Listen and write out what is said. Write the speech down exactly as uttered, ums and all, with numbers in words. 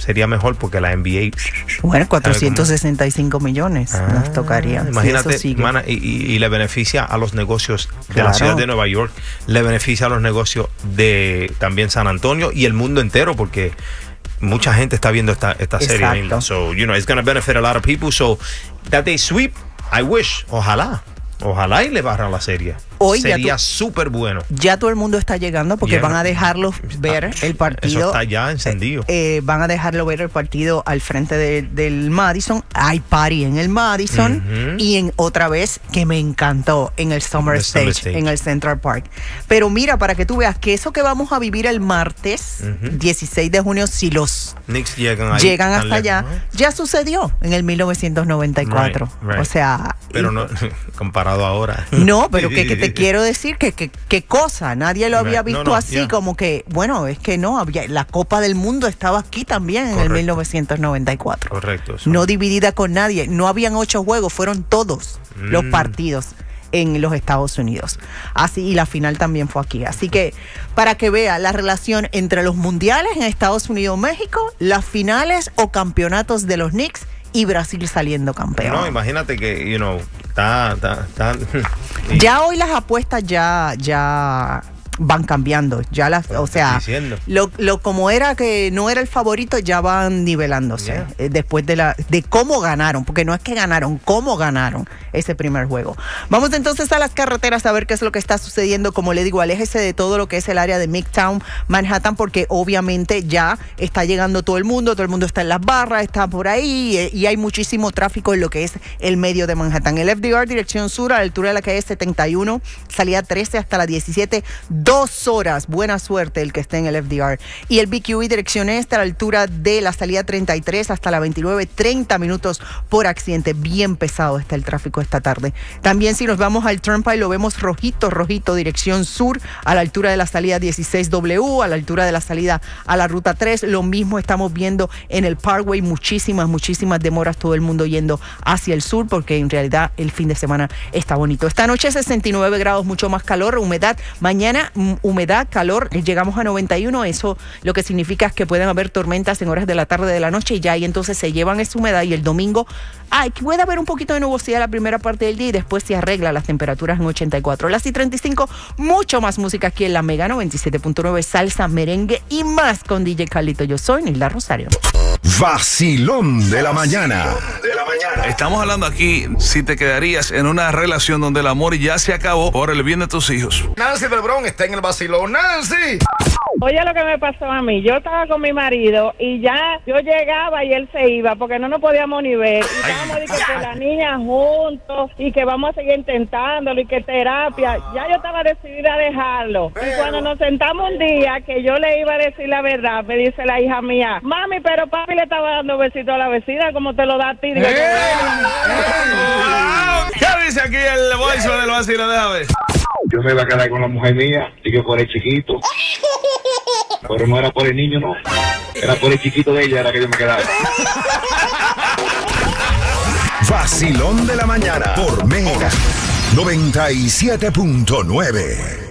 sería mejor porque la N B A... Bueno, cuatrocientos sesenta y cinco millones ah, nos tocaría. Imagínate, si mana, y, y, y le beneficia a los negocios de claro. la ciudad de Nueva York, le beneficia a los negocios de también San Antonio y el mundo entero, porque mucha gente está viendo esta, esta serie. Exacto. So, you know, it's going to benefit a lot of people. So, that they sweep, I wish, ojalá. Ojalá y le barran la serie. Hoy sería súper bueno. Ya todo el mundo está llegando porque yeah. van a dejarlos ver está, el partido. Eso está ya encendido. Eh, eh, van a dejarlo ver el partido al frente de, del Madison. Hay party en el Madison uh-huh. y en otra vez que me encantó en el Summer Stage, Stage, en el Central Park. Pero mira, para que tú veas que eso que vamos a vivir el martes uh-huh. dieciséis de junio, si los Knicks llegan, ahí, llegan hasta allá, lejos, ¿no? ya sucedió en el mil novecientos noventa y cuatro. Right, right. O sea, pero y, no comparado ahora. No, pero que, que te quiero decir que qué cosa, nadie lo había visto no, no, así, yeah. como que, bueno, es que no, había, la Copa del Mundo estaba aquí también en Correcto. el mil novecientos noventa y cuatro. Correcto. Eso. No dividida con nadie, no habían ocho juegos, fueron todos mm. los partidos en los Estados Unidos. Así, y la final también fue aquí. Así que, para que vea la relación entre los mundiales en Estados Unidos, México, las finales o campeonatos de los Knicks y Brasil saliendo campeón. No, imagínate que, you know, está, está, está ya hoy las apuestas ya, ya van cambiando, ya las, o sea, lo, lo como era que no era el favorito, ya van nivelándose yeah. eh, después de la de cómo ganaron, porque no es que ganaron, cómo ganaron ese primer juego. Vamos entonces a las carreteras a ver qué es lo que está sucediendo. Como le digo, aléjese de todo lo que es el área de Midtown Manhattan, porque obviamente ya está llegando todo el mundo, todo el mundo está en las barras, está por ahí y, y hay muchísimo tráfico en lo que es el medio de Manhattan. El F D R dirección sur a la altura de la calle setenta y uno, salida trece hasta la diecisiete, dos horas, buena suerte el que esté en el F D R. Y el B Q E dirección este a la altura de la salida treinta y tres hasta la veintinueve, treinta minutos por accidente. Bien pesado está el tráfico esta tarde. También si nos vamos al Turnpike lo vemos rojito, rojito, dirección sur a la altura de la salida dieciséis W, a la altura de la salida a la ruta tres. Lo mismo estamos viendo en el Parkway, muchísimas, muchísimas demoras, todo el mundo yendo hacia el sur porque en realidad el fin de semana está bonito. Esta noche sesenta y nueve grados, mucho más calor, humedad. Mañana humedad, calor, llegamos a noventa y uno, eso lo que significa es que pueden haber tormentas en horas de la tarde, de la noche y ya y entonces se llevan esa humedad y el domingo ay, puede haber un poquito de nubosidad la primera parte del día y después se arregla las temperaturas en ochenta y cuatro. Las y treinta y cinco, mucho más música aquí en la Mega noventa y siete punto nueve, salsa, merengue y más con D J Carlito. Yo soy Nilda Rosario. Vacilón de la mañana. De la mañana. Estamos hablando aquí si te quedarías en una relación donde el amor ya se acabó por el bien de tus hijos. Nancy del Bronx está en el vacilón. ¡Nancy! Oye, lo que me pasó a mí, yo estaba con mi marido y ya yo llegaba y él se iba porque no nos podíamos ni ver. Y estábamos de que con la niña juntos y que vamos a seguir intentándolo y que terapia. Ya yo estaba decidida a dejarlo. Pero... Y cuando nos sentamos un día que yo le iba a decir la verdad, me dice la hija mía, mami, pero papi le estaba dando besitos a la vecina como te lo da a ti. Digo, ¡Eh! ¿Qué dice aquí el bolso del vacilo? Déjame ver. Yo me iba a quedar con la mujer mía y yo por el chiquito. Pero no era por el niño, no. Era por el chiquito de ella, era que yo me quedaba. Vacilón de la mañana por Mega noventa y siete punto nueve.